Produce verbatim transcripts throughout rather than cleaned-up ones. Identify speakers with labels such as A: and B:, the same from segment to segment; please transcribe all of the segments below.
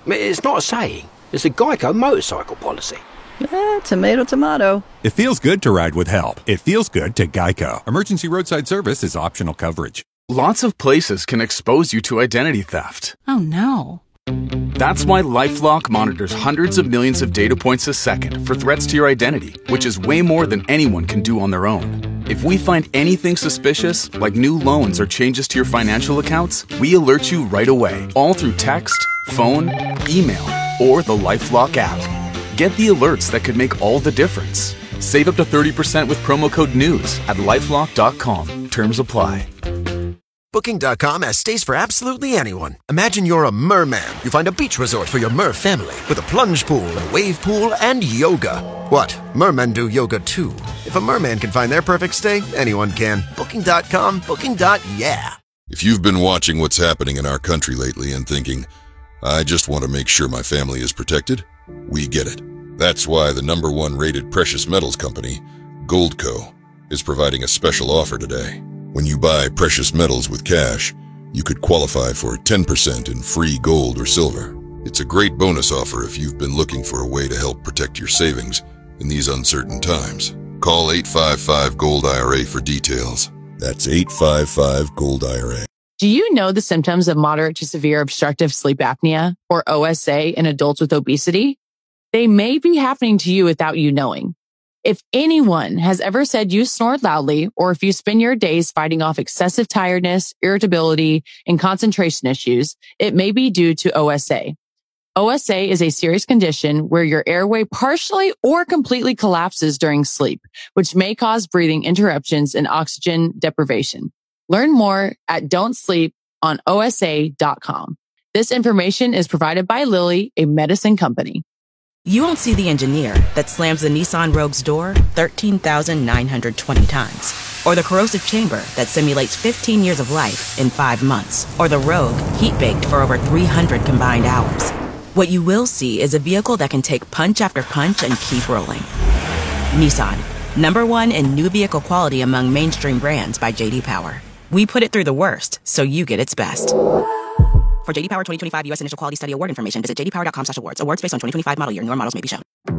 A: It's not a saying. It's a Geico motorcycle policy.
B: Eh, tomato, tomato.
C: It feels good to ride with help. It feels good to Geico. Emergency roadside service is optional coverage.
D: Lots of places can expose you to identity theft.
E: Oh, no.
D: That's why LifeLock monitors hundreds of millions of data points a second for threats to your identity, which is way more than anyone can do on their own. If we find anything suspicious, like new loans or changes to your financial accounts, we alert you right away, all through text, phone, email, or the LifeLock app. Get the alerts that could make all the difference. Save up to thirty percent with promo code NEWS at lifelock dot com. Terms apply.
F: Booking dot com has stays for absolutely anyone. Imagine you're a merman. You find a beach resort for your mer family with a plunge pool, a wave pool, and yoga. What? Mermen do yoga too. If a merman can find their perfect stay, anyone can. Booking dot com, booking. Yeah.
G: If you've been watching what's happening in our country lately and thinking, I just want to make sure my family is protected, we get it. That's why the number one rated precious metals company, Goldco, is providing a special offer today. When you buy precious metals with cash, you could qualify for ten percent in free gold or silver. It's a great bonus offer if you've been looking for a way to help protect your savings in these uncertain times. Call eight five five gold I R A for details. That's eight five five gold I R A.
E: Do you know the symptoms of moderate to severe obstructive sleep apnea, or O S A, in adults with obesity? They may be happening to you without you knowing. If anyone has ever said you snore loudly, or if you spend your days fighting off excessive tiredness, irritability, and concentration issues, it may be due to O S A. O S A is a serious condition where your airway partially or completely collapses during sleep, which may cause breathing interruptions and oxygen deprivation. Learn more at don't sleep on O S A dot com. This information is provided by Lilly, a medicine company.
H: You won't see the engineer that slams the Nissan Rogue's door thirteen thousand nine hundred twenty times. Or the corrosive chamber that simulates fifteen years of life in five months. Or the Rogue heat-baked for over three hundred combined hours. What you will see is a vehicle that can take punch after punch and keep rolling. Nissan, number one in new vehicle quality among mainstream brands by J D Power. We put it through the worst, so you get its best. For J D Power twenty twenty-five U S Initial Quality Study Award information, visit j d power dot com slash awards. Awards based on twenty twenty-five model year. Newer models may be shown.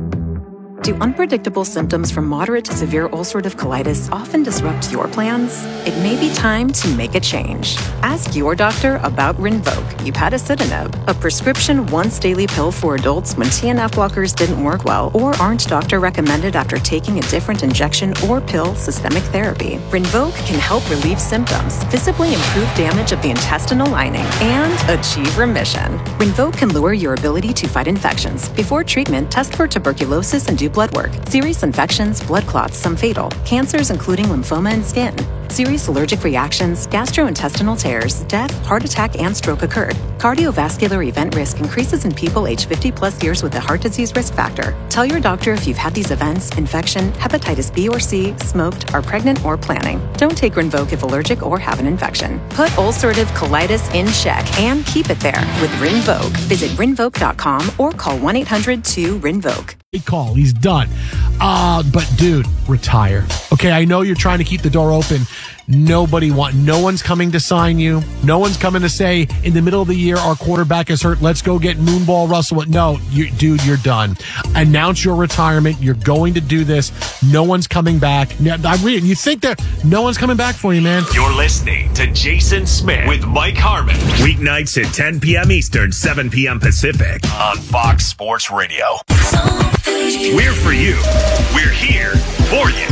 I: Do unpredictable symptoms from moderate to severe ulcerative colitis often disrupt your plans? It may be time to make a change. Ask your doctor about Rinvoq, upadacitinib, a prescription once-daily pill for adults when T N F blockers didn't work well or aren't doctor-recommended after taking a different injection or pill systemic therapy. Rinvoq can help relieve symptoms, visibly improve damage of the intestinal lining, and achieve remission. Rinvoq can lower your ability to fight infections. Before treatment, test for tuberculosis and do blood work. Serious infections, blood clots, some fatal. Cancers including lymphoma and skin. Serious allergic reactions, gastrointestinal tears, death, heart attack, and stroke occurred. Cardiovascular event risk increases in people aged fifty plus years with a heart disease risk factor. Tell your doctor if you've had these events, infection, hepatitis B or C, smoked, are pregnant, or planning. Don't take Rinvoq if allergic or have an infection. Put ulcerative colitis in check and keep it there with Rinvoq. Visit rinvoq dot com or call one eight hundred two rinvoq.
J: Call. He's done. Uh, but dude, retire. Okay, I know you're trying to keep the door open. Nobody want, no one's coming to sign you. No one's coming to say in the middle of the year, our quarterback is hurt. Let's go get Moonball Russell. No, you, dude, you're done. Announce your retirement. You're going to do this. No one's coming back. I read. You think that no one's coming back for you, man?
K: You're listening to Jason Smith with Mike Harmon. Weeknights at ten p.m. Eastern, seven p.m. Pacific on Fox Sports Radio. We're for you. We're here for you.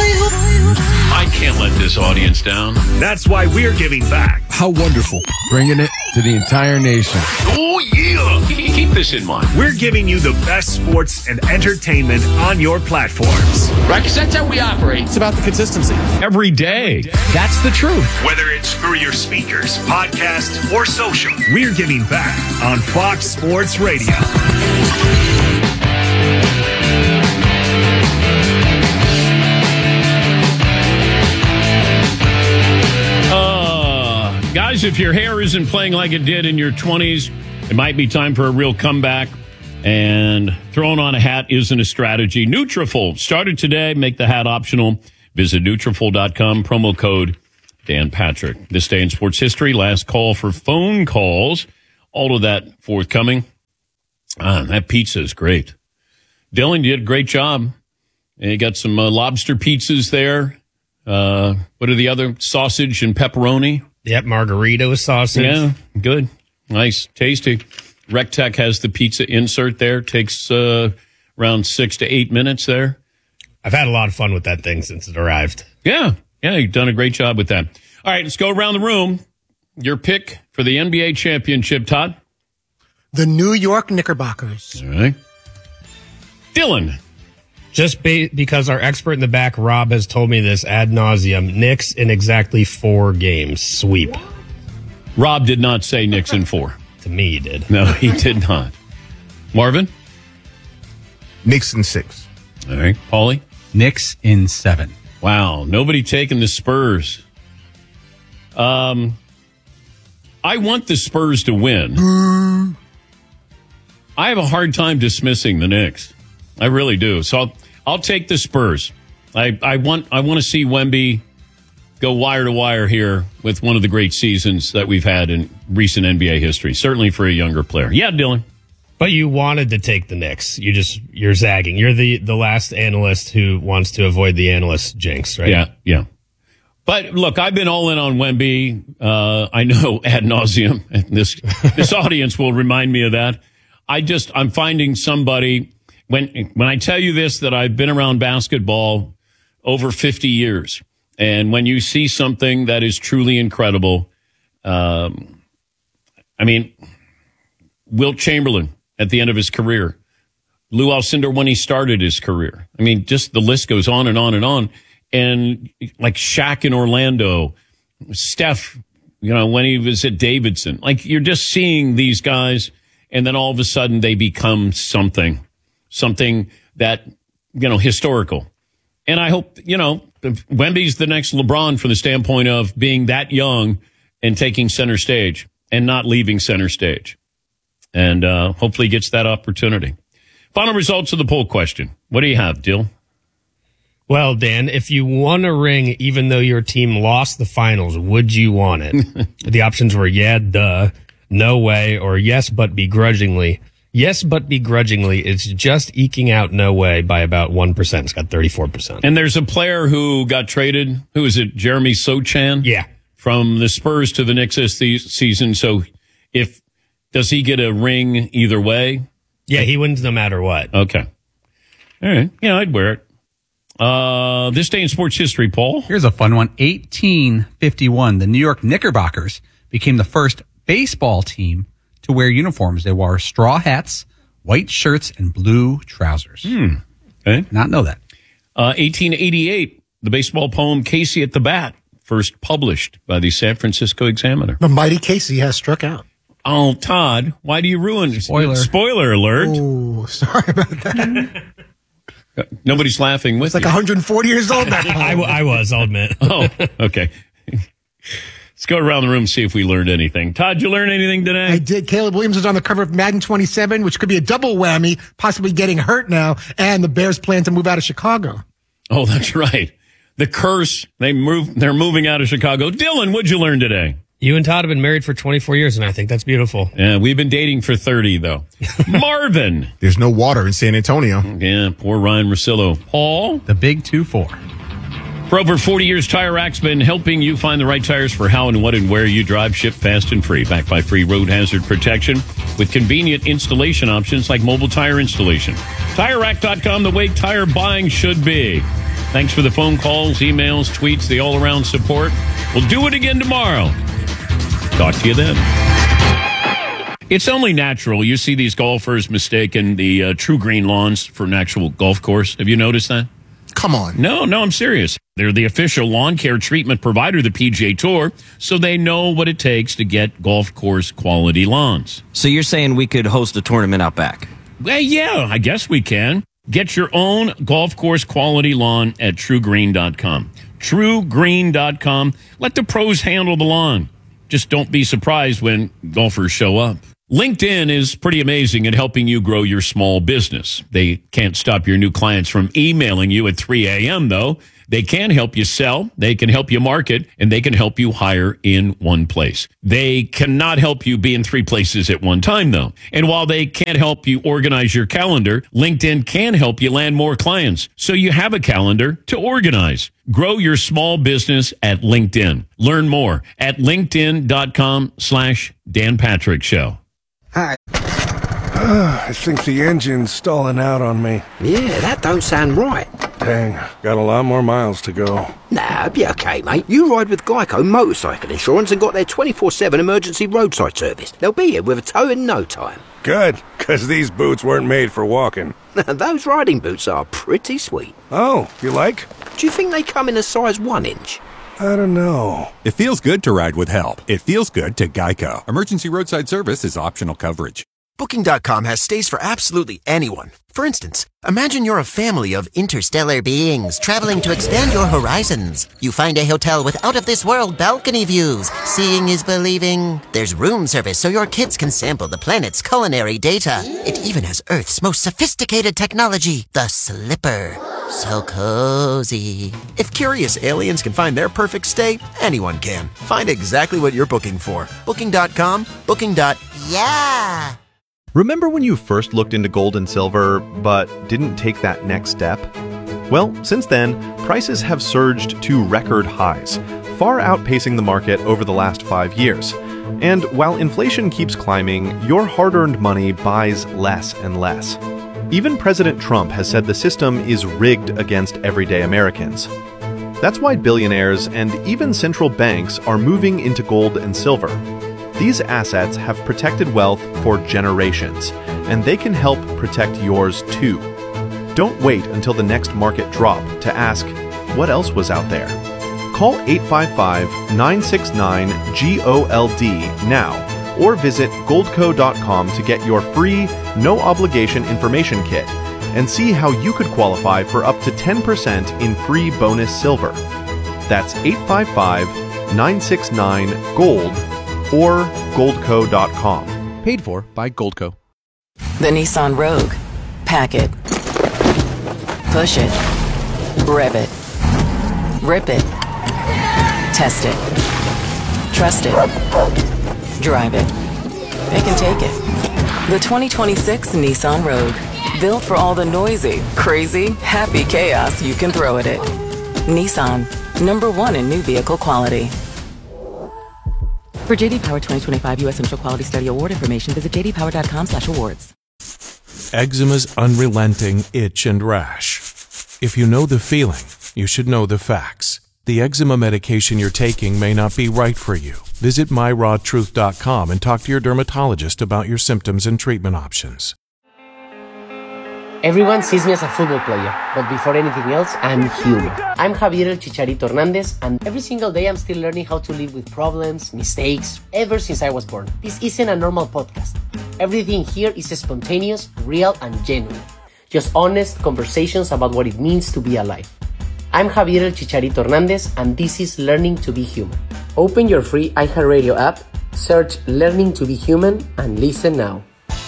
L: I can't let this audience down.
K: That's why we're giving back.
M: How wonderful. Bringing it to the entire nation.
L: Oh, yeah. Keep this in mind.
K: We're giving you the best sports and entertainment on your platforms.
L: Right, because that's how we operate.
M: It's about the consistency.
L: Every day. That's the truth.
K: Whether it's through your speakers, podcast, or social, we're giving back on Fox Sports Radio.
L: Guys, if your hair isn't playing like it did in your twenties, it might be time for a real comeback. And throwing on a hat isn't a strategy. Nutrafol started today. Make the hat optional. Visit Nutrafol dot com. Promo code Dan Patrick. This day in sports history. Last call for phone calls. All of that forthcoming. Ah, that pizza is great. Dylan, you did a great job. And you got some uh, lobster pizzas there. Uh, what are the other? Sausage and pepperoni.
N: Yep, margarita with sausage.
L: Yeah, good. Nice, tasty. Rectech has the pizza insert there. Takes uh, around six to eight minutes there.
N: I've had a lot of fun with that thing since it arrived.
L: Yeah, yeah, you've done a great job with that. All right, let's go around the room. Your pick for the N B A championship, Todd?
O: The New York Knickerbockers.
L: All right. Dylan.
N: Just ba- because our expert in the back, Rob, has told me this ad nauseum, Knicks in exactly four games. Sweep.
L: Rob did not say Knicks in four.
N: To me, he did.
L: No, he did not. Marvin?
P: Knicks in six.
L: All right. Paulie?
M: Knicks in seven.
L: Wow. Nobody taking the Spurs. Um, I want the Spurs to win. I have a hard time dismissing the Knicks. I really do. So I'll, I'll take the Spurs. I, I want I want to see Wemby go wire to wire here with one of the great seasons that we've had in recent N B A history, certainly for a younger player. Yeah, Dylan.
N: But you wanted to take the Knicks. You just, you're zagging. You're the, the last analyst who wants to avoid the analyst jinx, right?
L: Yeah, yeah. But look, I've been all in on Wemby. Uh, I know ad nauseum, and this this audience will remind me of that. I just, I'm finding somebody, when when I tell you this, that I've been around basketball over fifty years, and when you see something that is truly incredible, um, I mean, Wilt Chamberlain at the end of his career, Lou Alcindor when he started his career. I mean, just the list goes on and on and on. And like Shaq in Orlando, Steph, you know, when he was at Davidson, like you're just seeing these guys, and then all of a sudden they become something, something that, you know, historical. And I hope, you know, Wemby's the next LeBron from the standpoint of being that young and taking center stage and not leaving center stage. And uh, hopefully gets that opportunity. Final results of the poll question. What do you have, Dill?
N: Well, Dan, if you won a ring even though your team lost the finals, would you want it? The options were yeah, duh, no way, or yes, but begrudgingly. Yes, but begrudgingly, it's just eking out no way by about one percent. It's got thirty-four percent.
L: And there's a player who got traded. Who is it? Jeremy Sochan?
N: Yeah.
L: From the Spurs to the Knicks this season. So if, does he get a ring either way?
N: Yeah, he wins no matter what.
L: Okay. All right. Yeah, I'd wear it. Uh, this day in sports history, Paul.
M: Here's a fun one. eighteen fifty-one, the New York Knickerbockers became the first baseball team to wear uniforms. They wore straw hats, white shirts, and blue trousers.
L: Hmm. Okay.
M: Not know that.
L: Uh, eighteen eighty-eight, the baseball poem Casey at the Bat, first published by the San Francisco Examiner.
O: The mighty Casey has struck out.
L: Oh, Todd, why do you ruin it?
M: Spoiler.
L: Spoiler alert.
O: Oh, sorry about that.
L: Nobody's laughing with
O: It's like
L: you.
O: one hundred forty years old. That
N: I, I was, I'll admit.
L: Oh, okay. Let's go around the room and see if we learned anything. Todd, did you learn anything today?
O: I did. Caleb Williams is on the cover of Madden twenty-seven, which could be a double whammy, possibly getting hurt now, and the Bears plan to move out of Chicago.
L: Oh, that's right. The curse, they move, they're moving out of Chicago. Dylan, what'd you learn today?
N: You and Todd have been married for twenty-four years, and I think that's beautiful.
L: Yeah, we've been dating for thirty, though. Marvin.
P: There's no water in San Antonio.
L: Yeah, poor Ryan Russillo. Paul.
M: The big two four.
L: For over forty years, Tire Rack's been helping you find the right tires for how and what and where you drive. Ship fast and free. Backed by free road hazard protection with convenient installation options like mobile tire installation. Tire Rack dot com, the way tire buying should be. Thanks for the phone calls, emails, tweets, the all-around support. We'll do it again tomorrow. Talk to you then. It's only natural. You see these golfers mistaking the uh, True Green lawns for an actual golf course. Have you noticed that?
P: Come on.
L: No, no, I'm serious. They're the official lawn care treatment provider of the P G A Tour, so they know what it takes to get golf course quality lawns.
Q: So you're saying we could host a tournament out back?
L: Well, yeah, I guess we can. Get your own golf course quality lawn at True Green dot com. True Green dot com. Let the pros handle the lawn. Just don't be surprised when golfers show up. LinkedIn is pretty amazing at helping you grow your small business. They can't stop your new clients from emailing you at three a.m., though. They can help you sell, they can help you market, and they can help you hire in one place. They cannot help you be in three places at one time, though. And while they can't help you organize your calendar, LinkedIn can help you land more clients so you have a calendar to organize. Grow your small business at LinkedIn. Learn more at linkedin.com slash Dan Patrick Show.
R: Hi. I think the engine's stalling out on me.
A: Yeah, that don't sound right.
R: Dang, got a lot more miles to go.
A: Nah, be okay, mate. You ride with Geico Motorcycle Insurance and got their twenty-four seven emergency roadside service. They'll be here with a tow in no time.
R: Good, because these boots weren't made for walking.
A: Those riding boots are pretty sweet.
R: Oh, you like?
A: Do you think they come in a size one inch?
R: I don't know.
C: It feels good to ride with help. It feels good to Geico. Emergency roadside service is optional coverage.
F: Booking dot com has stays for absolutely anyone. For instance, imagine you're a family of interstellar beings traveling to expand your horizons. You find a hotel with out-of-this-world balcony views. Seeing is believing. There's room service so your kids can sample the planet's culinary data. It even has Earth's most sophisticated technology, the Slipper. So cozy. If curious aliens can find their perfect stay, anyone can. Find exactly what you're booking for. Booking dot com, booking. Yeah.
S: Remember when you first looked into gold and silver, but didn't take that next step? Well, since then, prices have surged to record highs, far outpacing the market over the last five years. And while inflation keeps climbing, your hard-earned money buys less and less. Even President Trump has said the system is rigged against everyday Americans. That's why billionaires and even central banks are moving into gold and silver. These assets have protected wealth for generations, and they can help protect yours too. Don't wait until the next market drop to ask, what else was out there? Call eight five five, nine six nine, G O L D now, or visit goldco dot com to get your free, no-obligation information kit and see how you could qualify for up to ten percent in free bonus silver. That's eight five five, nine six nine, GOLD or goldco dot com.
T: Paid for by Goldco.
U: The Nissan Rogue. Pack it. Push it. Rev it. Rip it. Test it. Trust it. Drive it. They can take it. The twenty twenty-six Nissan Rogue. Built for all the noisy, crazy, happy chaos you can throw at it. Nissan. Number one in new vehicle quality. For J D Power twenty twenty-five U S Central Quality Study Award information, visit j d power dot com slash awards.
V: Eczema's unrelenting itch and rash. If you know the feeling, you should know the facts. The eczema medication you're taking may not be right for you. Visit my raw truth dot com and talk to your dermatologist about your symptoms and treatment options.
W: Everyone sees me as a football player, but before anything else, I'm human. I'm Javier El Chicharito Hernandez, and every single day I'm still learning how to live with problems, mistakes, ever since I was born. This isn't a normal podcast. Everything here is spontaneous, real, and genuine. Just honest conversations about what it means to be alive. I'm Javier El Chicharito Hernandez, and this is Learning to be Human. Open your free iHeartRadio app, search Learning to be Human, and listen now.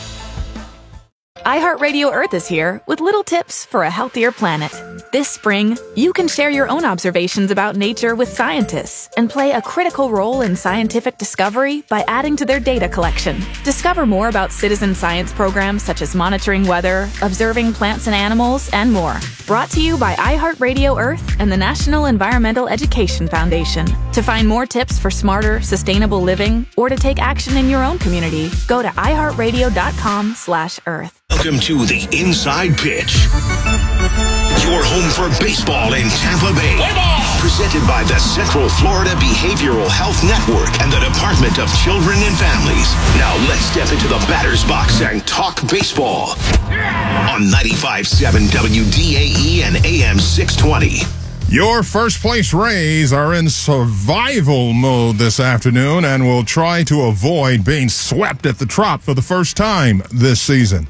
X: iHeartRadio Earth is here with little tips for a healthier planet. This spring, you can share your own observations about nature with scientists and play a critical role in scientific discovery by adding to their data collection. Discover more about citizen science programs such as monitoring weather, observing plants and animals, and more. Brought to you by iHeartRadio Earth and the National Environmental Education Foundation. To find more tips for smarter, sustainable living or to take action in your own community, go to i heart radio dot com slash earth.
K: Welcome to the Inside Pitch. Your home for baseball in Tampa Bay. Presented by the Central Florida Behavioral Health Network and the Department of Children and Families. Now let's step into the batter's box and talk baseball. On ninety-five point seven W D A E and A M six twenty.
Y: Your first place Rays are in survival mode this afternoon and will try to avoid being swept at the Trop for the first time this season.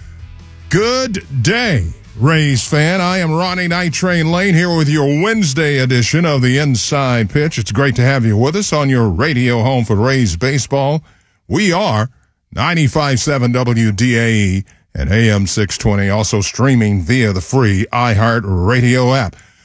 Y: Good day, Rays fan. I am Ronnie Night Train Lane here with your Wednesday edition of the Inside Pitch. It's great to have you with us on your radio home for Rays baseball. We are ninety-five point seven W D A E and A M six twenty, also streaming via the free iHeart Radio app.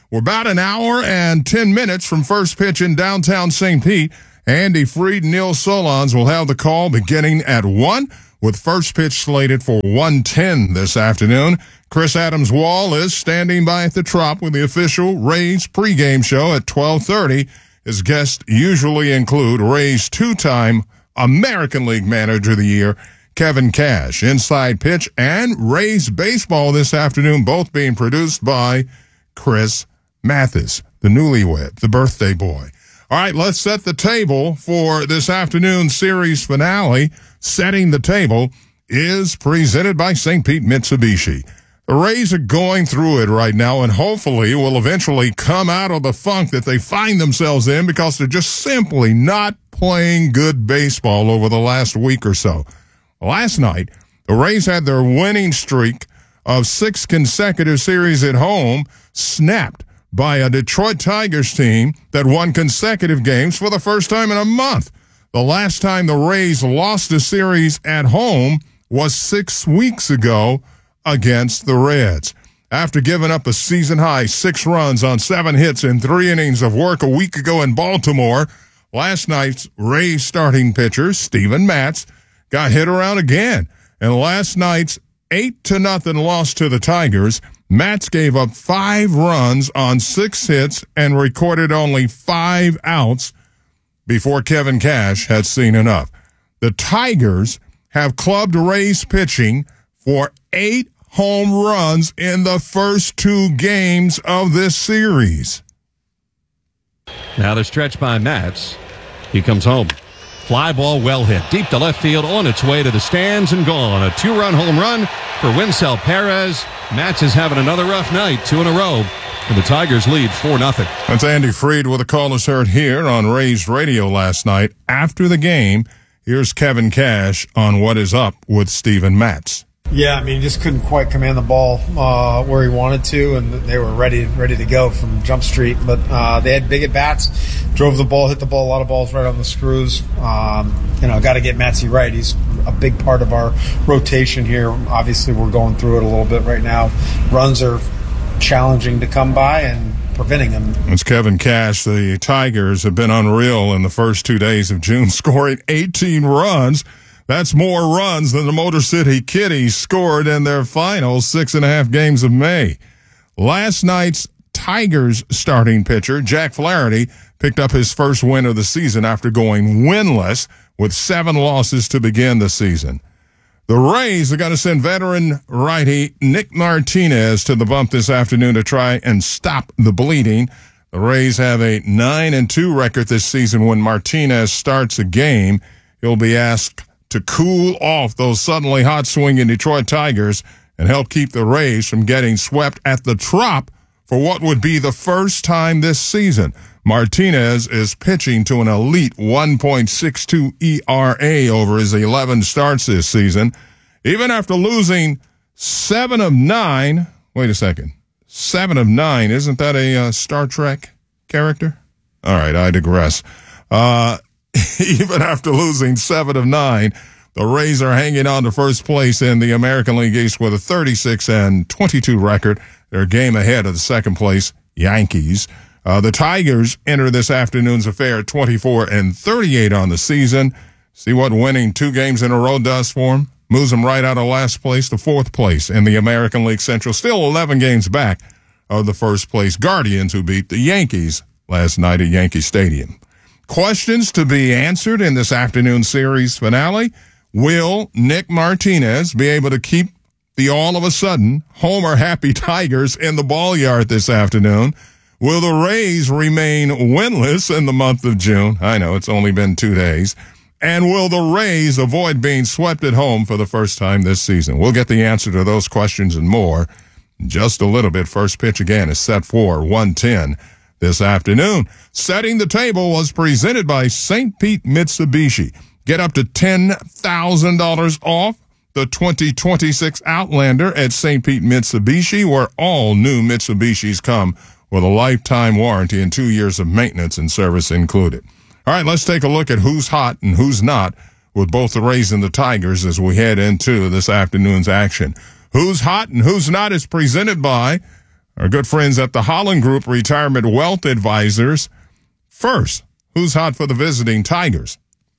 Y: We're about an hour and ten minutes from first pitch in downtown Saint Pete. Andy Freed and Neil Solondz will have the call beginning at one, with first pitch slated for one ten this afternoon. Chris Adams-Wall is standing by at the Trop with the official Rays pregame show at twelve thirty. His guests usually include Rays two-time American League Manager of the Year, Kevin Cash. Inside Pitch and Rays Baseball this afternoon, both being produced by Chris Mathis, the newlywed, the birthday boy. All right, let's set the table for this afternoon's series finale. Setting the table is presented by Saint Pete Mitsubishi. The Rays are going through it right now and hopefully will eventually come out of the funk that they find themselves in because they're just simply not playing good baseball over the last week or so. Last night, the Rays had their winning streak of six consecutive series at home snapped by a Detroit Tigers team that won consecutive games for the first time in a month. The last time the Rays lost a series at home was six weeks ago against the Reds. After giving up a season-high six runs on seven hits in three innings of work a week ago in Baltimore, last night's Rays starting pitcher, Steven Matz, got hit around again. And last night's eight to nothing loss to the Tigers, Matz gave up five runs on six hits and recorded only five outs before Kevin Cash had seen enough. The Tigers have clubbed Rays pitching for eight home runs in the first two games of this series.
B: Now the stretch by Matz. He comes home. Fly ball well hit. Deep to left field, on its way to the stands and gone. A two-run home run for Winsel Perez. Matz is having another rough night, two in a row. And the Tigers lead four nothing.
Y: That's Andy Freed with a call as heard here on Rays Radio last night. After the game, here's Kevin Cash on what is up with Steven Matz.
D: Yeah, I mean, he just couldn't quite command the ball uh, where he wanted to, and they were ready ready to go from Jump Street. But uh, they had big at-bats, drove the ball, hit the ball, a lot of balls right on the screws. Um, you know, got to get Matzy right. He's a big part of our rotation here. Obviously, we're going through it a little bit right now. Runs are challenging to come by and preventing them.
Y: It's Kevin Cash. The Tigers have been unreal in the first two days of June, scoring eighteen runs. That's more runs than the Motor City Kitties scored in their final six and a half games of May. Last night's Tigers starting pitcher, Jack Flaherty, picked up his first win of the season after going winless with seven losses to begin the season. The Rays are going to send veteran righty Nick Martinez to the bump this afternoon to try and stop the bleeding. The Rays have a nine and two record this season. When Martinez starts a game, he'll be asked to cool off those suddenly hot swinging Detroit Tigers and help keep the Rays from getting swept at the Trop for what would be the first time this season. Martinez is pitching to an elite one point six two E R A over his eleven starts this season. Even after losing seven of nine, wait a second, seven of nine, isn't that a uh, Star Trek character? All right, I digress. Uh, Even after losing seven of nine, the Rays are hanging on to first place in the American League East with a thirty-six and twenty-two record. They're a game ahead of the second place Yankees. Uh, the Tigers enter this afternoon's affair at twenty-four and thirty-eight on the season. See what winning two games in a row does for them? Moves them right out of last place to fourth place in the American League Central. Still eleven games back of the first place Guardians, who beat the Yankees last night at Yankee Stadium. Questions to be answered in this afternoon series finale. Will Nick Martinez be able to keep the all-of-a-sudden homer-happy Tigers in the ball yard this afternoon? Will the Rays remain winless in the month of June? I know, it's only been two days. And will the Rays avoid being swept at home for the first time this season? We'll get the answer to those questions and more in just a little bit. First pitch again is set for one ten. This afternoon. Setting the Table was presented by Saint Pete Mitsubishi. Get up to ten thousand dollars off the twenty twenty-six Outlander at Saint Pete Mitsubishi, where all new Mitsubishis come with a lifetime warranty and two years of maintenance and service included. All right, let's take a look at who's hot and who's not with both the Rays and the Tigers as we head into this afternoon's action. Who's hot and who's not is presented by Our good friends at the Holland Group Retirement Wealth Advisors. First, who's hot for the visiting Tigers?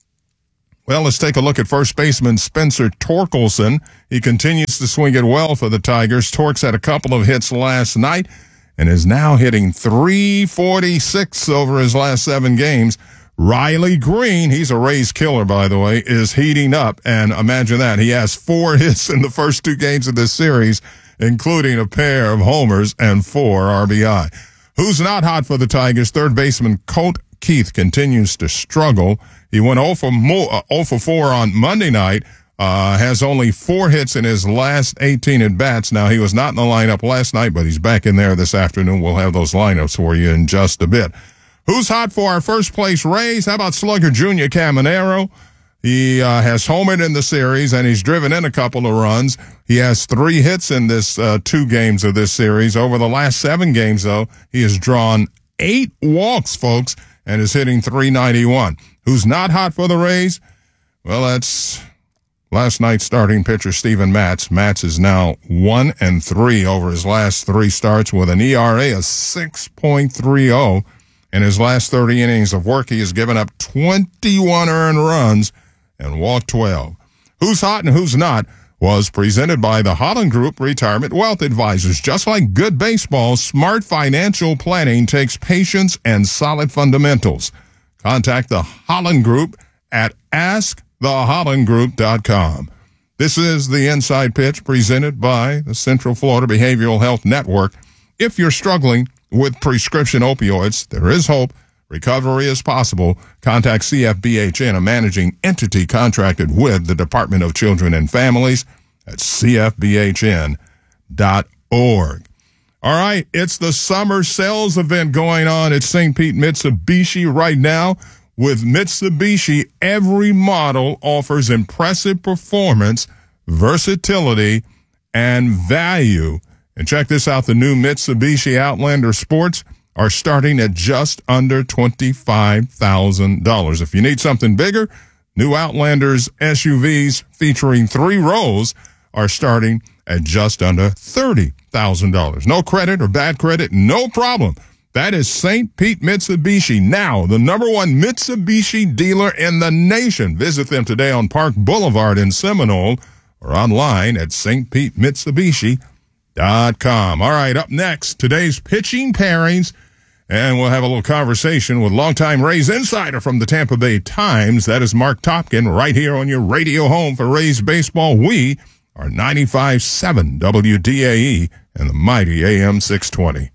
Y: Well, let's take a look at first baseman Spencer Torkelson. He continues to swing it well for the Tigers. Torks had a couple of hits last night and is now hitting three forty-six over his last seven games. Riley Green, he's a Rays killer, by the way, is heating up. And imagine that. He has four hits in the first two games of this series, including a pair of homers and four R B I. Who's not hot for the Tigers? Third baseman Colt Keith continues to struggle. He went oh for four on Monday night, uh, has only four hits in his last eighteen at-bats. Now, he was not in the lineup last night, but he's back in there this afternoon. We'll have those lineups for you in just a bit. Who's hot for our first-place Rays? How about slugger Junior Caminero? He uh, has homered in the series, and he's driven in a couple of runs. He has three hits in this uh, two games of this series. Over the last seven games, though, he has drawn eight walks, folks, and is hitting three ninety-one. Who's not hot for the Rays? Well, that's last night's starting pitcher, Steven Matz. Matz is now one and three over his last three starts with an E R A of six point three oh. In his last thirty innings of work, he has given up twenty-one earned runs and walked twelve. Who's hot and who's not was presented by the Holland Group Retirement Wealth Advisors. Just like good baseball, smart financial planning takes patience and solid fundamentals. Contact the Holland Group at ask the holland group dot com. This is the Inside Pitch presented by the Central Florida Behavioral Health Network. If you're struggling with prescription opioids, there is hope. Recovery is possible. Contact C F B H N, a managing entity contracted with the Department of Children and Families at c f b h n dot org. All right, it's the summer sales event going on at Saint Pete Mitsubishi right now. With Mitsubishi, every model offers impressive performance, versatility, and value. And check this out, the new Mitsubishi Outlander Sports are starting at just under twenty-five thousand dollars. If you need something bigger, new Outlanders S U Vs featuring three rows are starting at just under thirty thousand dollars. No credit or bad credit, no problem. That is Saint Pete Mitsubishi, now the number one Mitsubishi dealer in the nation. Visit them today on Park Boulevard in Seminole or online at s t pete mitsubishi dot com. All right, up next, today's pitching pairings, and we'll have a little conversation with longtime Rays insider from the Tampa Bay Times. That is Mark Topkin, right here on your radio home for Rays baseball. We are ninety-five point seven W D A E and the mighty A M six twenty.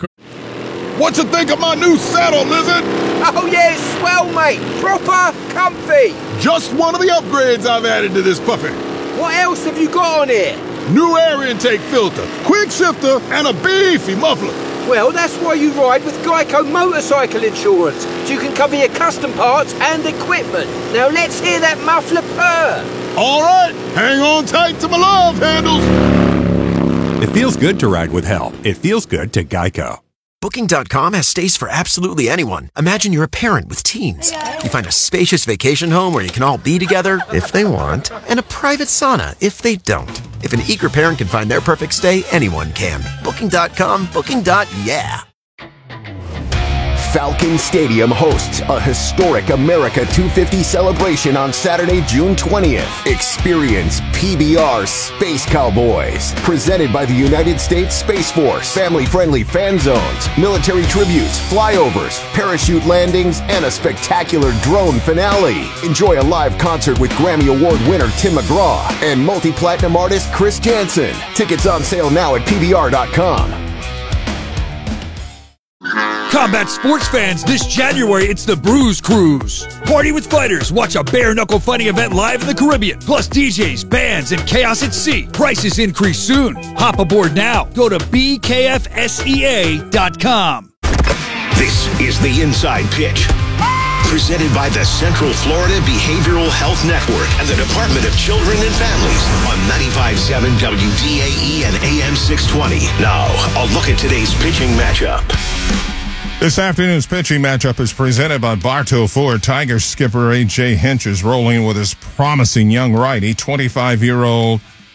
E: What you think of my new saddle, Lizard?
A: Oh, yeah, it's swell, mate. Proper comfy.
E: Just one of the upgrades I've added to this puppy.
A: What else have you got on here?
E: New air intake filter, quick shifter, and a beefy muffler.
A: Well, that's why you ride with Geico Motorcycle Insurance, so you can cover your custom parts and equipment. Now let's hear that muffler purr.
E: All right, hang on tight to my love handles.
C: It feels good to ride with help. It feels good to Geico.
F: Booking dot com has stays for absolutely anyone. Imagine you're a parent with teens. You find a spacious vacation home where you can all be together, if they want, and a private sauna, if they don't. If an eager parent can find their perfect stay, anyone can. Booking dot com, booking. Yeah.
G: Falcon Stadium hosts a historic America two fifty celebration on Saturday, June twentieth. Experience P B R Space Cowboys, presented by the United States Space Force. Family-friendly fan zones, military tributes, flyovers, parachute landings, and a spectacular drone finale. Enjoy a live concert with Grammy Award winner Tim McGraw and multi-platinum artist Chris Jansen. Tickets on sale now at P B R dot com.
H: Combat sports fans, this January it's the Bruise Cruise. Party with fighters, watch a bare-knuckle fighting event live in the Caribbean, plus D Js, bands, and chaos at sea. Prices increase soon. Hop aboard now. Go to b k f s e a dot com.
K: This is the Inside Pitch, presented by the Central Florida Behavioral Health Network and the Department of Children and Families on ninety-five point seven W D A E and A M six twenty. Now, a look at today's pitching matchup.
Y: This afternoon's pitching matchup is presented by Bartow Ford. Tiger skipper A J Hinch is rolling with his promising young righty, twenty-five-year-old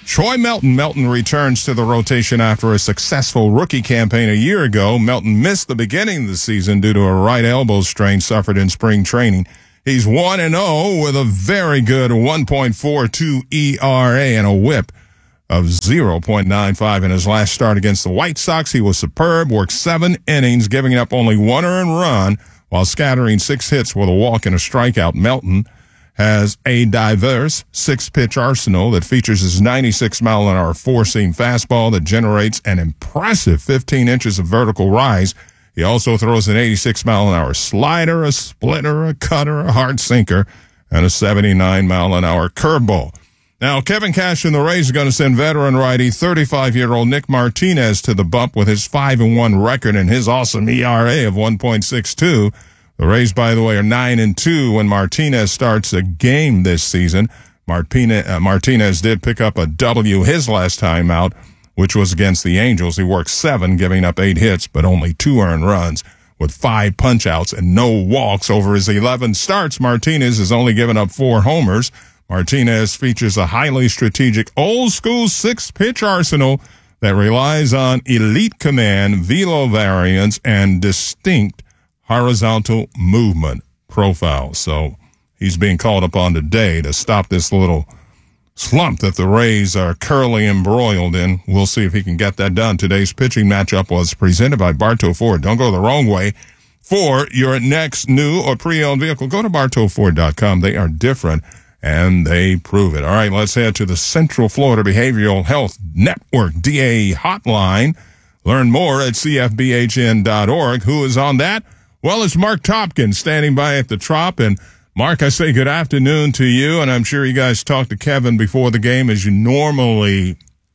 Y: Troy Melton. Melton returns to the rotation after a successful rookie campaign a year ago. Melton missed the beginning of the season due to a right elbow strain suffered in spring training. He's one and oh with a very good one point four two E R A and a whip of zero point nine five in his last start against the White Sox. He was superb, worked seven innings, giving up only one earned run while scattering six hits with a walk and a strikeout. Melton has a diverse six-pitch arsenal that features his ninety-six mile an hour four-seam fastball that generates an impressive fifteen inches of vertical rise. He also throws an eighty-six mile an hour slider, a splitter, a cutter, a hard sinker, and a seventy-nine mile an hour curveball. Now, Kevin Cash and the Rays are going to send veteran righty thirty-five-year-old Nick Martinez to the bump with his five and one record and his awesome E R A of one point six two. The Rays, by the way, are nine and two when Martinez starts a game this season. Martinez, uh, Martinez did pick up a W his last time out, which was against the Angels. He worked seven, giving up eight hits, but only two earned runs. With five punch-outs and no walks over his eleven starts, Martinez has only given up four homers. Martinez features a highly strategic, old-school six-pitch arsenal that relies on elite command, velo variance, and distinct horizontal movement profile. So he's being called upon today to stop this little slump that the Rays are currently embroiled in. We'll see if he can get that done. Today's pitching matchup was presented by Bartow Ford. Don't go the wrong way for your next new or pre-owned vehicle. Go to bartow ford dot com. They are different, and they prove it. All right, let's head to the Central Florida Behavioral Health Network D A E hotline. Learn more at c f b h n dot org. Who is on that? Well, it's Mark Topkin standing by at the Trop. And Mark, I say good afternoon to you, and I'm sure you guys talked to Kevin before the game as you normally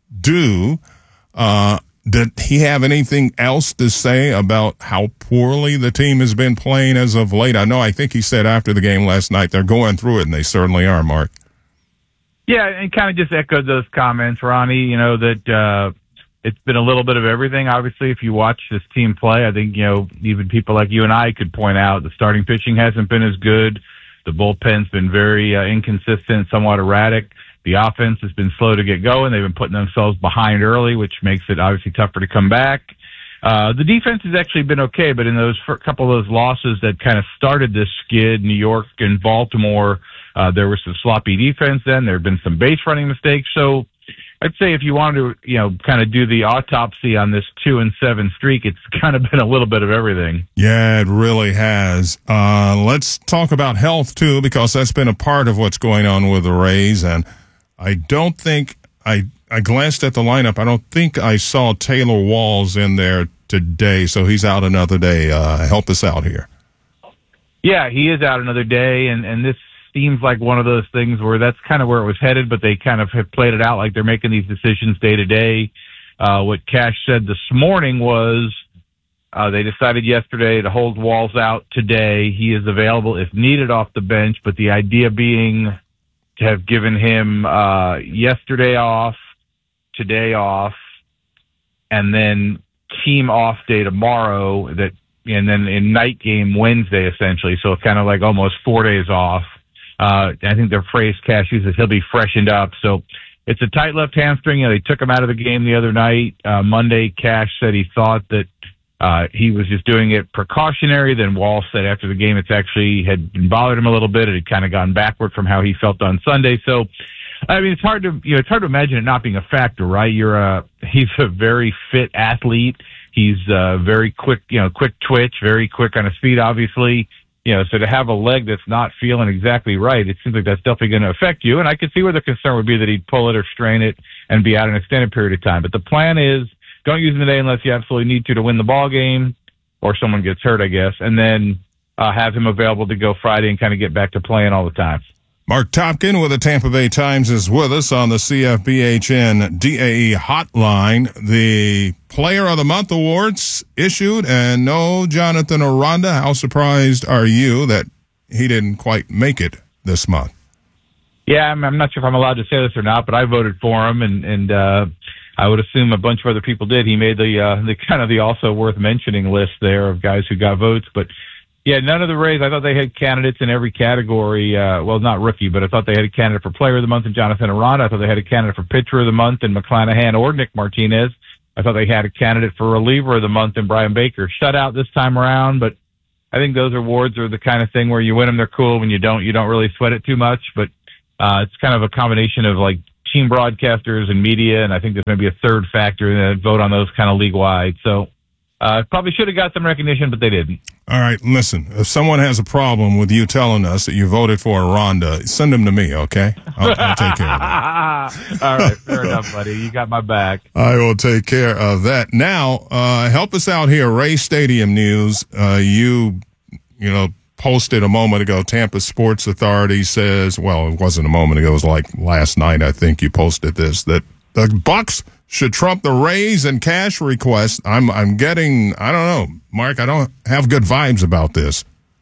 Y: do. Uh, did he have anything else to say about how poorly the team has been playing as of late? I know, I think he said after the game last night they're going through it, and they certainly are, Mark.
I: Yeah, and kind of just echoed those comments, Ronnie, you know, that uh, it's been a little bit of everything. Obviously, if you watch this team play, I think, you know, even people like you and I could point out the starting pitching hasn't been as good. The bullpen's been very uh, inconsistent, somewhat erratic. The offense has been slow to get going. They've been putting themselves behind early, which makes it obviously tougher to come back. Uh, the defense has actually been okay, but in those first couple of those losses that kind of started this skid, New York and Baltimore, uh, there was some sloppy defense then. There have been some base running mistakes. So I'd say if you wanted to, you know, kind of do the autopsy on this two and seven streak, it's kind of been a little bit of everything.
Y: Yeah, it really has. Uh, let's talk about health too, because that's been a part of what's going on with the Rays. And I don't think I, I glanced at the lineup. I don't think I saw Taylor Walls in there today. So he's out another day. Uh, help us out here.
I: Yeah, he is out another day. And, and this seems like one of those things where that's kind of where it was headed, but they kind of have played it out like they're making these decisions day to day. Uh, what Cash said this morning was uh, they decided yesterday to hold Walls out today. He is available if needed off the bench, but the idea being to have given him uh, yesterday off, today off, and then team off day tomorrow, that, and then in night game Wednesday, essentially. So it's kind of like almost four days off. Uh, I think their phrase Cash uses, he'll be freshened up. So it's a tight left hamstring. You know, they took him out of the game the other night. Uh, Monday, Cash said he thought that uh, he was just doing it precautionary. Then Wall said after the game it's actually had bothered him a little bit. It had kind of gone backward from how he felt on Sunday. So, I mean, it's hard to, you know, it's hard to imagine it not being a factor, right? You're a, he's a very fit athlete. He's uh, very quick, you know, quick twitch, very quick on his feet, obviously. You know, so to have a leg that's not feeling exactly right, it seems like that's definitely going to affect you. And I could see where the concern would be that he'd pull it or strain it and be out an extended period of time. But the plan is don't use him today unless you absolutely need to to win the ball game or someone gets hurt, I guess, and then uh, have him available to go Friday and kind of get back to playing all the time.
Y: Mark Topkin with the Tampa Bay Times is with us on the C F B H N D A E hotline. The Player of the Month awards issued, and no Jonathan Aranda. How surprised are you that he didn't quite make it this month?
I: Yeah, I'm, I'm not sure if I'm allowed to say this or not, but I voted for him, and, and uh, I would assume a bunch of other people did. He made the uh, the kind of the also worth mentioning list there of guys who got votes, but Yeah, none of the Rays. I thought they had candidates in every category. Uh, well, not rookie, but I thought they had a candidate for Player of the Month in Jonathan Aranda. I thought they had a candidate for Pitcher of the Month in McClanahan or Nick Martinez. I thought they had a candidate for Reliever of the Month in Brian Baker. Shutout this time around, but I think those awards are the kind of thing where you win them, they're cool. When you don't, you don't really sweat it too much. But uh, it's kind of a combination of like team broadcasters and media, and I think there's maybe a third factor that vote on those kind of league-wide. So uh, probably should have got some recognition, but they didn't.
Y: All right, listen, if someone has a problem with you telling us that you voted for Aranda, send them to me, okay? I'll, I'll take care of that.
I: All right, fair enough, buddy. You got my back.
Y: I will take care of that. Now, uh, help us out here. Ray Stadium News, uh, you, you know, posted a moment ago, Tampa Sports Authority says, well, it wasn't a moment ago, it was like last night, I think you posted this, that the Bucks should trump the Rays and cash requests. I'm I'm getting, I don't know, Mark, I don't have good vibes about this.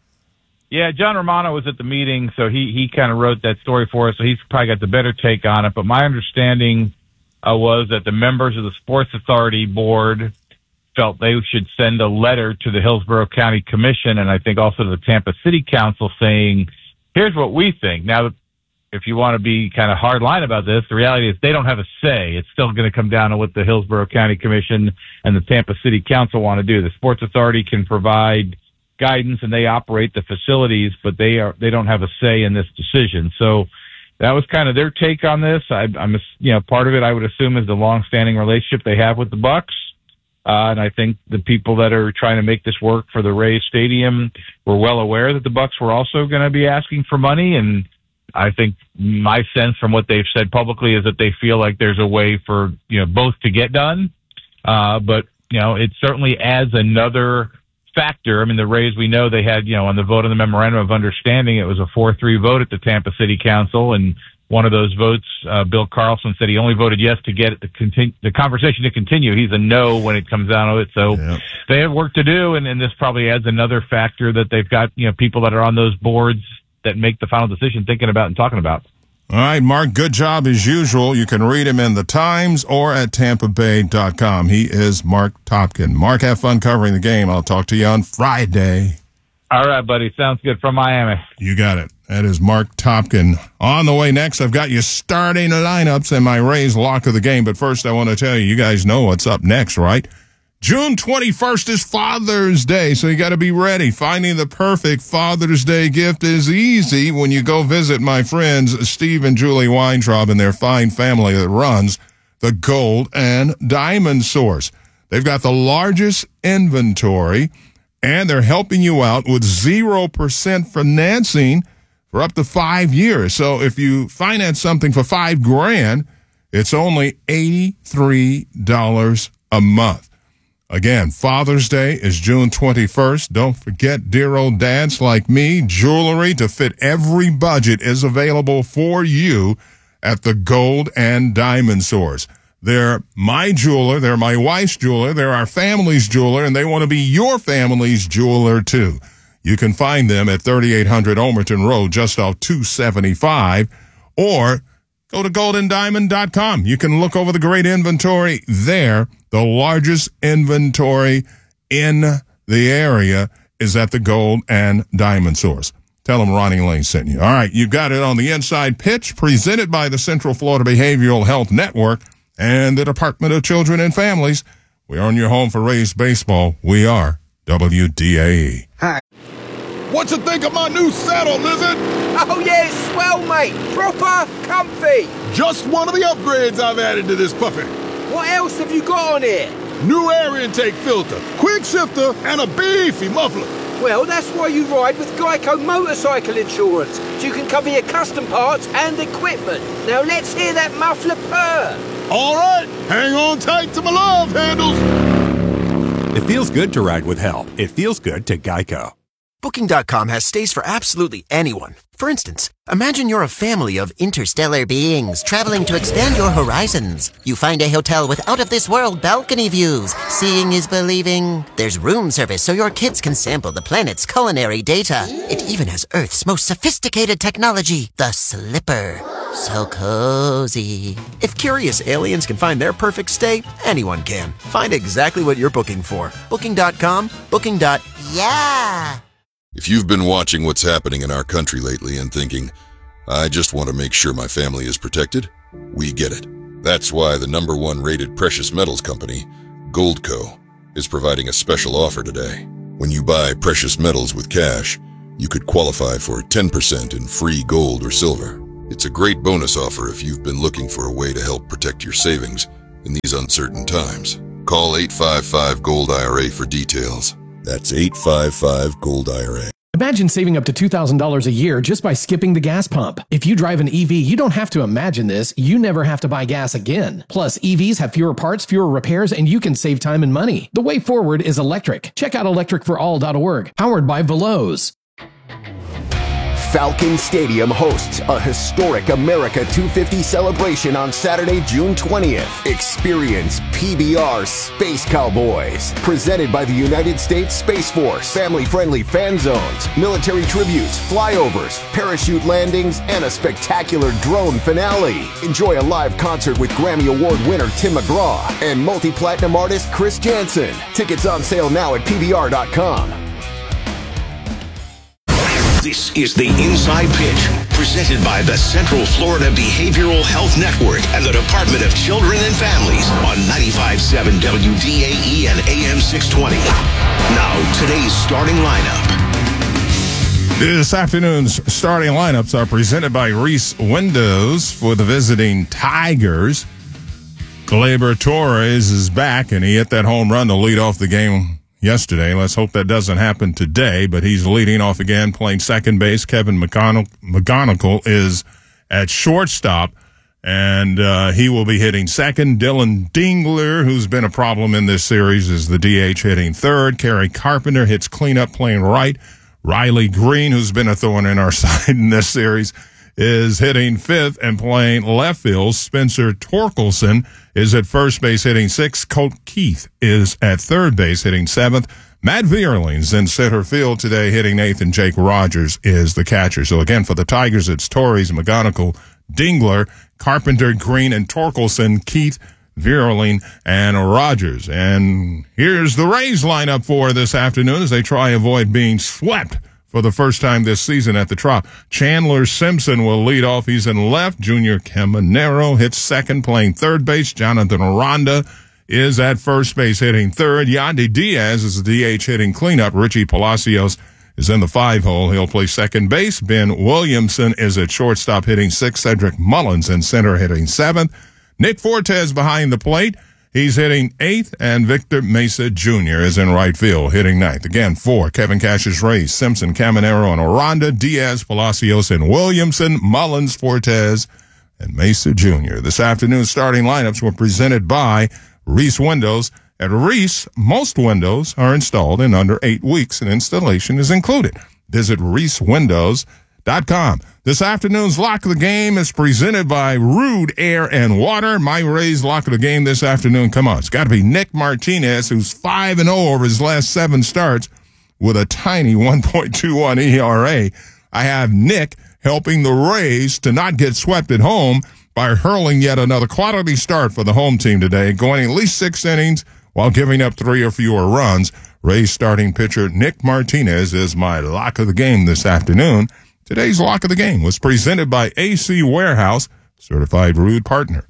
I: Yeah, John Romano was at the meeting, so he, he kind of wrote that story for us, so he's probably got the better take on it. But my understanding uh, was that the members of the Sports Authority board felt they should send a letter to the Hillsborough County Commission and I think also to the Tampa City Council saying, here's what we think. Now, if you want to be kind of hard line about this, the reality is they don't have a say. It's still going to come down to what the Hillsborough County Commission and the Tampa City Council want to do. The Sports Authority can provide guidance and they operate the facilities, but they are they don't have a say in this decision. So that was kind of their take on this. I, I'm, you know, part of it I would assume is the long-standing relationship they have with the Bucks. Uh, and I think the people that are trying to make this work for the Rays Stadium were well aware that the Bucks were also going to be asking for money. And I think my sense from what they've said publicly is that they feel like there's a way for, you know, both to get done. Uh, but, you know, it certainly adds another factor. I mean, the Rays, we know they had, you know, on the vote on the memorandum of understanding, it was a four three vote at the Tampa City Council. And one of those votes, uh, Bill Carlson said he only voted yes to get it to continue, the conversation to continue. He's a no when it comes down to it. So yeah. They have work to do. And, and this probably adds another factor that they've got, you know, people that are on those boards that make the final decision thinking about and talking about.
Y: All right, Mark, good job as usual. You can read him in the Times or at tampa bay dot com. He is Mark Topkin. Mark, have fun covering the game. I'll talk to you on Friday.
I: All right, buddy. Sounds good from Miami.
Y: You got it. That is Mark Topkin. On the way next, I've got you starting lineups and my Rays lock of the game. But first, I want to tell you, you guys know what's up next, right? June twenty-first is Father's Day, so you got to be ready. Finding the perfect Father's Day gift is easy when you go visit my friends Steve and Julie Weintraub and their fine family that runs the Gold and Diamond Source. They've got the largest inventory, and they're helping you out with zero percent financing for up to five years. So if you finance something for five grand, it's only eighty-three dollars a month. Again, Father's Day is June twenty-first. Don't forget, dear old dads like me, jewelry to fit every budget is available for you at the Gold and Diamond Source. They're my jeweler, they're my wife's jeweler, they're our family's jeweler, and they want to be your family's jeweler too. You can find them at thirty-eight hundred Omerton Road, just off two seventy-five, or go to golden diamond dot com. You can look over the great inventory there. The largest inventory in the area is at the Gold and Diamond Source. Tell them Ronnie Lane sent you. All right, you've got it on the Inside Pitch, presented by the Central Florida Behavioral Health Network and the Department of Children and Families. We are in your home for Rays baseball. We are W D A E.
E: Hi. What you think of my new saddle, Lizard?
A: Oh, yeah, it's swell, mate. Proper comfy.
E: Just one of the upgrades I've added to this puppy.
A: What else have you got on here?
E: New air intake filter, quick shifter, and a beefy muffler.
A: Well, that's why you ride with Geico Motorcycle Insurance, so you can cover your custom parts and equipment. Now let's hear that muffler purr.
E: All right, hang on tight to my love handles.
C: It feels good to ride with help. It feels good to Geico.
F: Booking dot com has stays for absolutely anyone. For instance, imagine you're a family of interstellar beings traveling to expand your horizons. You find a hotel with out-of-this-world balcony views. Seeing is believing. There's room service so your kids can sample the planet's culinary data. It even has Earth's most sophisticated technology, the Slipper. So cozy. If curious aliens can find their perfect stay, anyone can. Find exactly what you're booking for. Booking dot com, booking. Yeah.
J: If you've been watching what's happening in our country lately and thinking, I just want to make sure my family is protected, we get it. That's why the number one rated precious metals company, Goldco, is providing a special offer today. When you buy precious metals with cash, you could qualify for ten percent in free gold or silver. It's a great bonus offer if you've been looking for a way to help protect your savings in these uncertain times. Call eight five five gold I R A for details. That's eight five five gold I R A.
M: Imagine saving up to two thousand dollars a year just by skipping the gas pump. If you drive an E V, you don't have to imagine this. You never have to buy gas again. Plus, E Vs have fewer parts, fewer repairs, and you can save time and money. The way forward is electric. Check out electric for all dot org, powered by Veloz.
G: Falcon Stadium hosts a historic America two fifty celebration on Saturday, June twentieth. Experience P B R Space Cowboys, presented by the United States Space Force. Family-friendly fan zones, military tributes, flyovers, parachute landings, and a spectacular drone finale. Enjoy a live concert with Grammy Award winner Tim McGraw and multi-platinum artist Chris Jansen. Tickets on sale now at P B R dot com.
K: This is the Inside Pitch, presented by the Central Florida Behavioral Health Network and the Department of Children and Families on ninety-five point seven W D A E and A M six twenty. Now, today's starting lineup.
Y: This afternoon's starting lineups are presented by Reese Windows for the visiting Tigers. Gleyber Torres is back, and he hit that home run to lead off the game yesterday. Let's hope that doesn't happen today, but he's leading off again, playing second base. Kevin McGonigal is at shortstop, and uh, he will be hitting second. Dylan Dingler, who's been a problem in this series, is the D H, hitting third. Kerry Carpenter hits cleanup, playing right. Riley Green, who's been a thorn in our side in this series, is hitting fifth and playing left field. Spencer Torkelson is at first base hitting sixth. Colt Keith is at third base hitting seventh. Matt Vierling's in center field today hitting eighth, and Jake Rogers is the catcher. So again, for the Tigers, it's Torres, McGonigal, Dingler, Carpenter, Green, and Torkelson, Keith, Vierling, and Rogers. And here's the Rays lineup for this afternoon as they try to avoid being swept for the first time this season at the Trop. Chandler Simpson will lead off. He's in left. Junior Caminero hits second, playing third base. Jonathan Aranda is at first base, hitting third. Yandy Diaz is the D H, hitting cleanup. Richie Palacios is in the five hole. He'll play second base. Ben Williamson is at shortstop, hitting sixth. Cedric Mullins in center, hitting seventh. Nick Fortes behind the plate. He's hitting eighth, and Victor Mesa Junior is in right field, hitting ninth. Again, four, Kevin Cash's Rays, Simpson, Caminero, and Aranda, Diaz, Palacios, and Williamson, Mullins, Fortes, and Mesa Junior This afternoon's starting lineups were presented by Reese Windows. At Reese, most windows are installed in under eight weeks, and installation is included. Visit Reese Windows dot com. This afternoon's Lock of the Game is presented by Rude Air and Water. My Rays Lock of the Game this afternoon. Come on, it's got to be Nick Martinez, who's five and oh over his last seven starts with a tiny one point two one E R A. I have Nick helping the Rays to not get swept at home by hurling yet another quality start for the home team today, going at least six innings while giving up three or fewer runs. Rays starting pitcher Nick Martinez is my Lock of the Game this afternoon. Today's Lock of the Game was presented by A C Warehouse, certified Rude partner.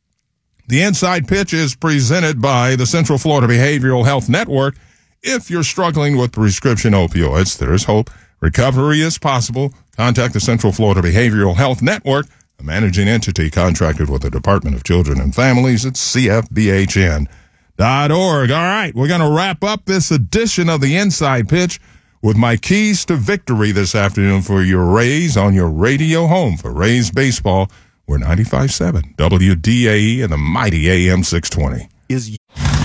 Y: The Inside Pitch is presented by the Central Florida Behavioral Health Network. If you're struggling with prescription opioids, there is hope. Recovery is possible. Contact the Central Florida Behavioral Health Network, a managing entity contracted with the Department of Children and Families at C F B H N dot org. All right, we're going to wrap up this edition of the Inside Pitch with my keys to victory this afternoon for your Rays on your radio home for Rays baseball. We're ninety-five point seven W D A E and the mighty A M six twenty.
R: Is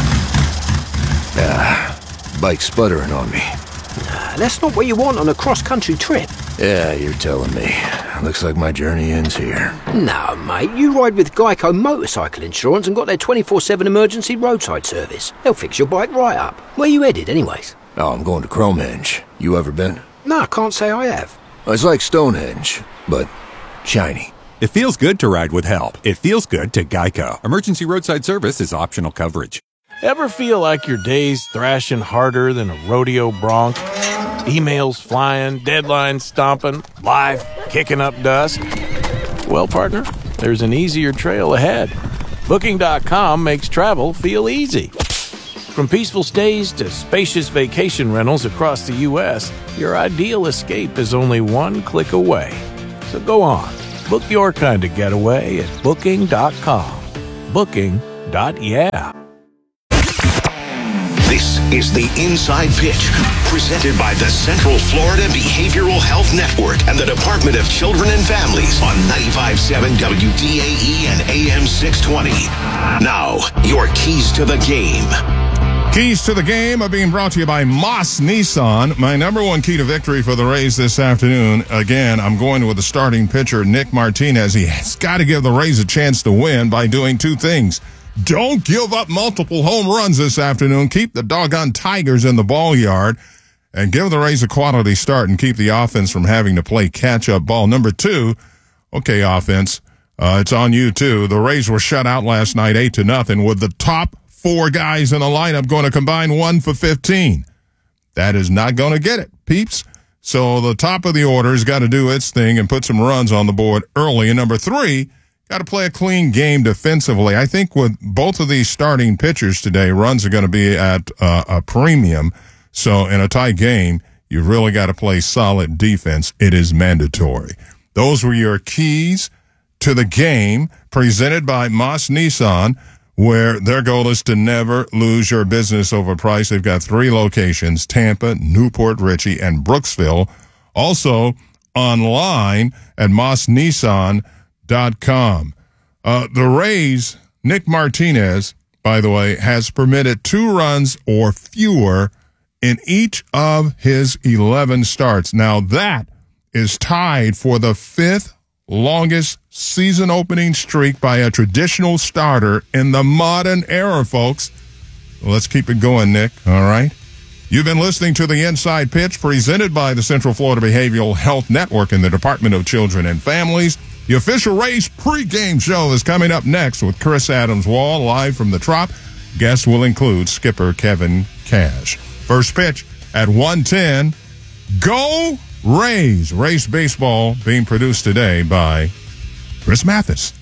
R: ah, bike sputtering on me.
A: Nah, that's not what you want on a cross-country trip.
R: Yeah, you're telling me. Looks like my journey ends here.
A: No, mate, you ride with Geico Motorcycle Insurance and got their twenty-four seven emergency roadside service. They'll fix your bike right up. Where you headed, anyways?
R: Oh, I'm going to Cromenge. You ever been?
A: No, I can't say I have.
R: It's like Stonehenge, but shiny.
C: It feels good to ride with help. It feels good to Geico. Emergency roadside service is optional coverage.
N: Ever feel like your day's thrashing harder than a rodeo bronc?
L: Emails flying, deadlines stomping, life kicking up dust. Well, partner, there's an easier trail ahead. Booking dot com makes travel feel easy. From peaceful stays to spacious vacation rentals across the U S, your ideal escape is only one click away. So go on, book your kind of getaway at Booking dot com. Booking dot yeah.
K: This is the Inside Pitch, presented by the Central Florida Behavioral Health Network and the Department of Children and Families on ninety-five point seven W D A E and A M six twenty. Now, your keys to the game.
Y: Keys to the game are being brought to you by Moss Nissan. My number one key to victory for the Rays this afternoon, again, I'm going with the starting pitcher, Nick Martinez. He's got to give the Rays a chance to win by doing two things. Don't give up multiple home runs this afternoon. Keep the doggone Tigers in the ball yard and give the Rays a quality start and keep the offense from having to play catch-up ball. Number two, okay, offense, uh, it's on you too. The Rays were shut out last night eight to nothing with the top four guys in the lineup going to combine one for fifteen. That is not going to get it, peeps. So the top of the order has got to do its thing and put some runs on the board early. And number three, got to play a clean game defensively. I think with both of these starting pitchers today, runs are going to be at uh, a premium. So in a tight game, you really got to play solid defense. It is mandatory. Those were your keys to the game presented by Moss Nissan, where their goal is to never lose your business over price. They've got three locations, Tampa, Newport Richey, and Brooksville. Also online at moss nissan dot com. Uh, the Rays, Nick Martinez, by the way, has permitted two runs or fewer in each of his eleven starts. Now that is tied for the fifth longest season opening streak by a traditional starter in the modern era, folks. Let's keep it going, Nick. All right. You've been listening to the Inside Pitch presented by the Central Florida Behavioral Health Network and the Department of Children and Families. The official Rays pregame show is coming up next with Chris Adams-Wall live from the Trop. Guests will include skipper Kevin Cash. First pitch at one ten. Go Rays. Rays baseball being produced today by Chris Mathis.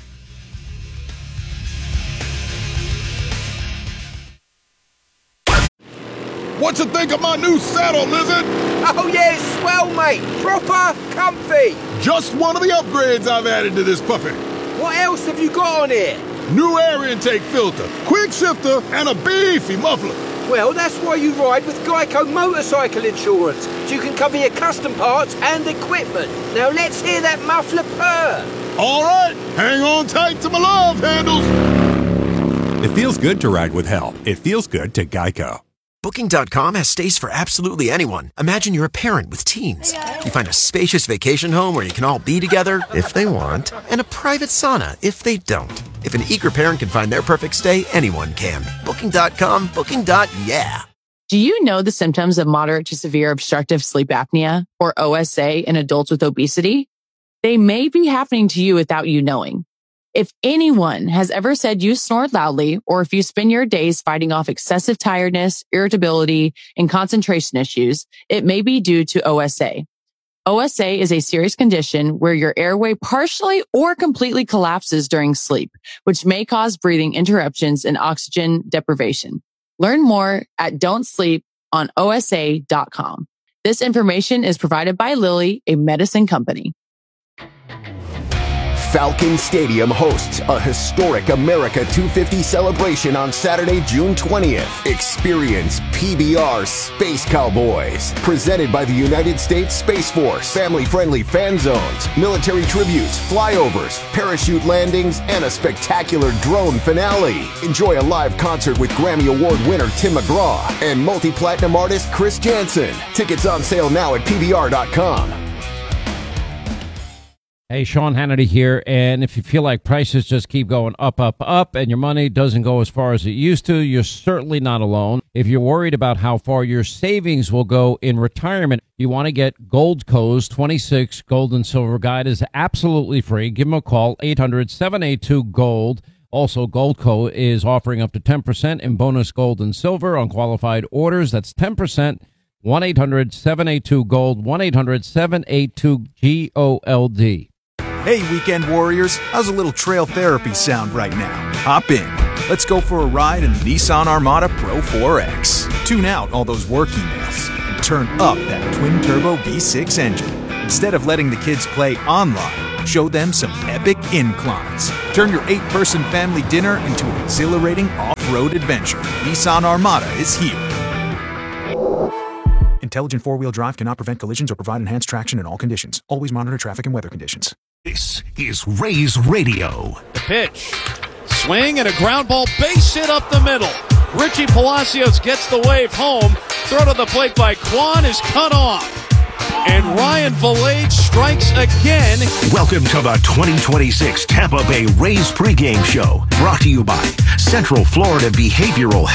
E: What you think of my new saddle, Lizard?
A: Oh, yeah, it's swell, mate. Proper comfy.
E: Just one of the upgrades I've added to this puppy.
A: What else have you got on here?
E: New air intake filter, quick shifter, and a beefy muffler.
A: Well, that's why you ride with Geico Motorcycle Insurance, so you can cover your custom parts and equipment. Now let's hear that muffler purr.
E: All right, hang on tight to my love handles.
C: It feels good to ride with help. It feels good to Geico.
F: Booking dot com has stays for absolutely anyone. Imagine you're a parent with teens. You find a spacious vacation home where you can all be together if they want, and a private sauna if they don't. If an eager parent can find their perfect stay, anyone can. Booking dot com, Booking. Yeah.
N: Do you know the symptoms of moderate to severe obstructive sleep apnea, or O S A, in adults with obesity? They may be happening to you without you knowing. If anyone has ever said you snore loudly, or if you spend your days fighting off excessive tiredness, irritability, and concentration issues, it may be due to O S A. O S A is a serious condition where your airway partially or completely collapses during sleep, which may cause breathing interruptions and oxygen deprivation. Learn more at don't sleep on O S A dot com. This information is provided by Lilly, a medicine company.
G: Falcon Stadium hosts a historic America two fifty celebration on Saturday, June twentieth. Experience P B R Space Cowboys, presented by the United States Space Force. Family-friendly fan zones, military tributes, flyovers, parachute landings, and a spectacular drone finale. Enjoy a live concert with Grammy Award winner Tim McGraw and multi-platinum artist Chris Jansen. Tickets on sale now at P B R dot com.
O: Hey, Sean Hannity here, and if you feel like prices just keep going up, up, up, and your money doesn't go as far as it used to, you're certainly not alone. If you're worried about how far your savings will go in retirement, you want to get Goldco's twenty-six Gold and Silver Guide is absolutely free. Give them a call, eight hundred, seven eight two, GOLD. Also, Goldco is offering up to ten percent in bonus gold and silver on qualified orders. That's ten percent one eight hundred seven eight two GOLD, one eight hundred seven eight two G O L D.
P: Hey, weekend warriors, how's a little trail therapy sound right now? Hop in. Let's go for a ride in the Nissan Armada Pro four X. Tune out all those work emails and turn up that twin-turbo V six engine. Instead of letting the kids play online, show them some epic inclines. Turn your eight-person family dinner into an exhilarating off-road adventure. Nissan Armada is here. Intelligent four-wheel drive cannot prevent collisions or provide enhanced traction in all conditions. Always monitor traffic and weather conditions.
K: This is Rays Radio.
Q: The pitch. Swing and a ground ball base hit up the middle. Richie Palacios gets the wave home. Throw to the plate by Kwan is cut off. And Ryan Valade strikes again.
K: Welcome to the twenty twenty-six Tampa Bay Rays pregame show. Brought to you by Central Florida Behavioral Health.